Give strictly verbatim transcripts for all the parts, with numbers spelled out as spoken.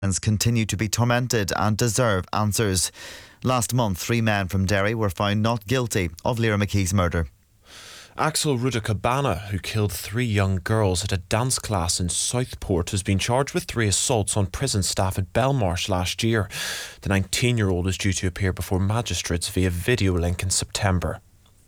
continue to be tormented and deserve answers. Last month, three men from Derry were found not guilty of Lyra McKee's murder. Axel Rudakabana, who killed three young girls at a dance class in Southport, has been charged with three assaults on prison staff at Belmarsh last year. The nineteen-year-old is due to appear before magistrates via video link in September.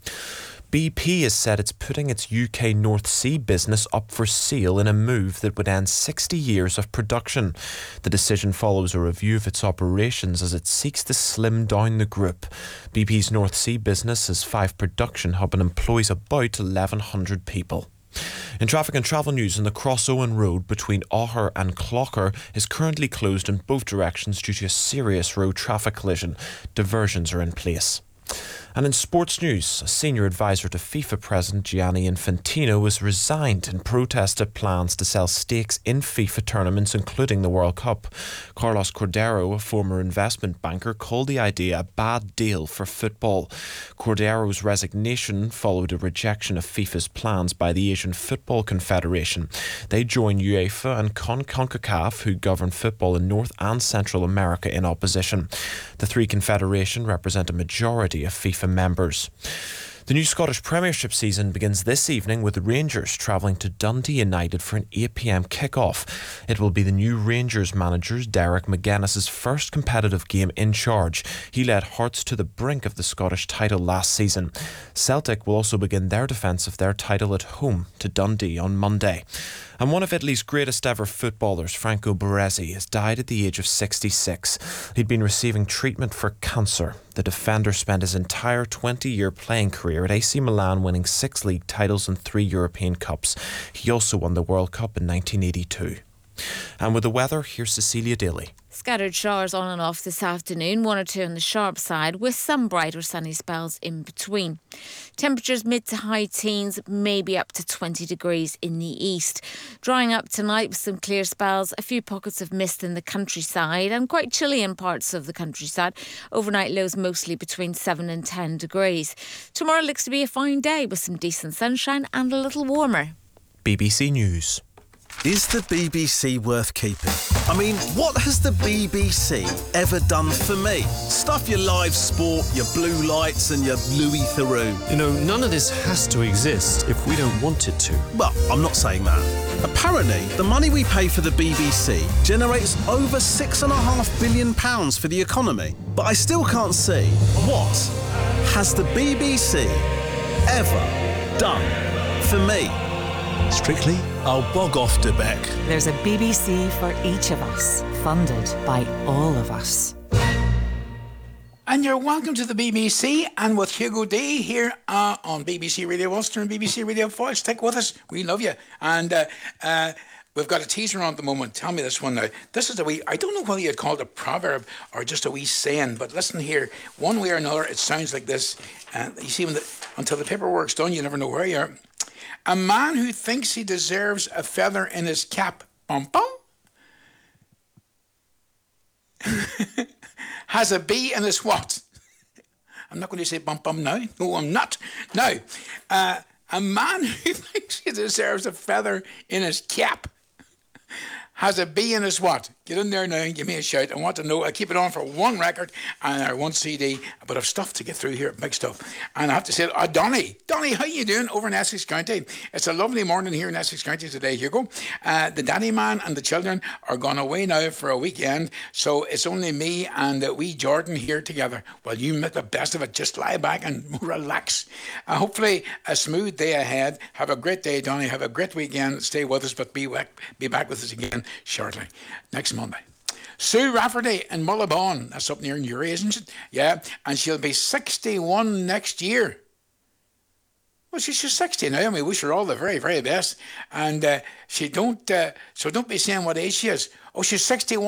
B P has said it's putting its U K North Sea business up for sale in a move that would end sixty years of production. The decision follows a review of its operations as it seeks to slim down the group. B P's North Sea business has Fife production hub and employs about eleven hundred people. In traffic and travel news, in the Crossowen Road between Aughor and Clocker is currently closed in both directions due to a serious road traffic collision. Diversions are in place. And in sports news, a senior advisor to FIFA President Gianni Infantino has resigned in protest at plans to sell stakes in FIFA tournaments, including the World Cup. Carlos Cordero, a former investment banker, called the idea a bad deal for football. Cordero's resignation followed a rejection of FIFA's plans by the Asian Football Confederation. They join UEFA and CONCACAF, who govern football in North and Central America, in opposition. The three confederations represent a majority of FIFA members. The new Scottish Premiership season begins this evening with the Rangers travelling to Dundee United for an eight p m kick-off. It will be the new Rangers manager Derek McGuinness's first competitive game in charge. He led Hearts to the brink of the Scottish title last season. Celtic will also begin their defence of their title at home to Dundee on Monday. And one of Italy's greatest ever footballers, Franco Baresi, has died at the age of sixty-six. He'd been receiving treatment for cancer. The defender spent his entire twenty-year playing career at A C Milan, winning six league titles and three European Cups. He also won the World Cup in nineteen eighty-two. And with the weather, here's Cecilia Daly. Scattered showers on and off this afternoon, one or two on the sharp side, with some brighter sunny spells in between. Temperatures mid to high teens, maybe up to twenty degrees in the east. Drying up tonight with some clear spells, a few pockets of mist in the countryside and quite chilly in parts of the countryside. Overnight lows mostly between seven and ten degrees. Tomorrow looks to be a fine day with some decent sunshine and a little warmer. B B C News. Is the B B C worth keeping? I mean, what has the B B C ever done for me? Stuff your live sport, your blue lights and your Louis Theroux. You know, none of this has to exist if we don't want it to. Well, I'm not saying that. Apparently, the money we pay for the B B C generates over six and a half billion pounds for the economy. But I still can't see what has the B B C ever done for me. Strictly, I'll bog off to Beck. There's a B B C for each of us, funded by all of us. And you're welcome to the B B C and with Hugo D here uh, on B B C Radio Ulster and B B C Radio Foyle. Stick with us. We love you. And uh, uh, we've got a teaser on at the moment. Tell me this one now. This is a wee, I don't know whether you'd call it a proverb or just a wee saying, but listen here. One way or another, it sounds like this. Uh, you see, when the, until the paperwork's done, you never know where you are. A man who thinks he deserves a feather in his cap, bum bum, has a bee in his what? I'm not going to say bum bum now. No, I'm not. Now, uh, a man who thinks he deserves a feather in his cap has a bee in his what? Get in there now and give me a shout. I want to know. I keep it on for one record and our one C D, but I've stuff to get through here, big stuff. And I have to say, uh, Donny, Donny, how you doing over in Essex County? It's a lovely morning here in Essex County today, Hugo. Uh, the daddy man and the children are gone away now for a weekend, so it's only me and uh, wee Jordan here together. Well, you make the best of it. Just lie back and relax. Uh, hopefully, a smooth day ahead. Have a great day, Donny. Have a great weekend. Stay with us, but be back, be back with us again shortly, next Monday. Sue Rafferty in Mullabon, that's up near Newry, isn't it? Yeah, and she'll be sixty-one next year. Well, she's just sixty now, and we wish her all the very, very best. And uh, she don't, uh, so don't be saying what age she is. Oh, she's sixty-one.